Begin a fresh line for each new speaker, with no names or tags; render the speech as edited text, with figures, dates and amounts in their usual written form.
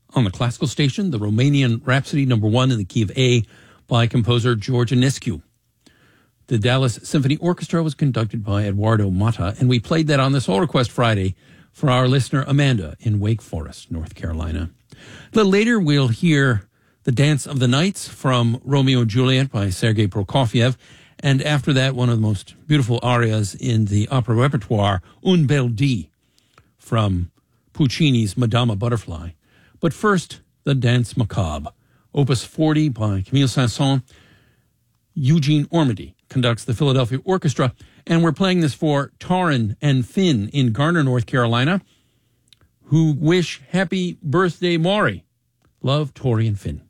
On the classical station, the Romanian Rhapsody No. 1 in the key of A by composer George Enescu. The Dallas Symphony Orchestra was conducted by Eduardo Mata, and we played that on this All Request Friday for our listener Amanda in Wake Forest, North Carolina. A little later, we'll hear The Dance of the Nights from Romeo and Juliet by Sergei Prokofiev, and after that, one of the most beautiful arias in the opera repertoire, Un bel dì, from Puccini's Madama Butterfly. But first, The Dance Macabre, Opus 40 by Camille Saint-Saëns. Eugene Ormandy conducts the Philadelphia Orchestra, and we're playing this for Taryn and Finn in Garner, North Carolina, who wish happy birthday, Maury. Love, Tori and Finn.